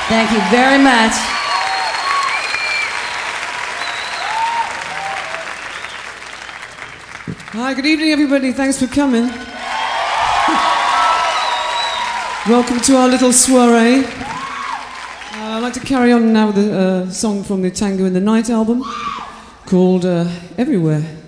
Thank you very much. Hi, good evening, everybody. Thanks for coming. Welcome to our little soiree. I'd like to carry on now with a song from the Tango in the Night album called Everywhere.